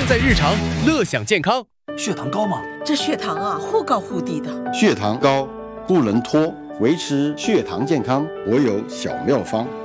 在日常，乐享健康。 血糖高吗？ 这血糖啊，忽高忽低的。 血糖高不能拖，维持血糖健康，我有小妙方。